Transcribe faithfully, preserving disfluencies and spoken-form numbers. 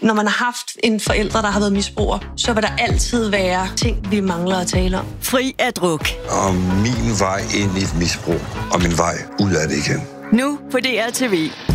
Når man har haft en forælder, der har været misbruger, så vil der altid være ting, vi mangler at tale om. Fri af druk. Og min vej ind i et misbrug, og min vej ud af det igen. Nu på D R T V.